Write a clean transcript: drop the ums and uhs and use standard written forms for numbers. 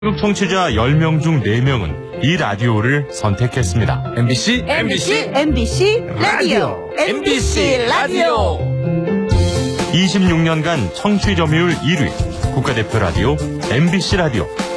한국 청취자 10명 중 4명은 이 라디오를 선택했습니다. MBC 라디오. MBC 라디오. 26년간 청취 점유율 1위 국가대표 라디오 MBC 라디오.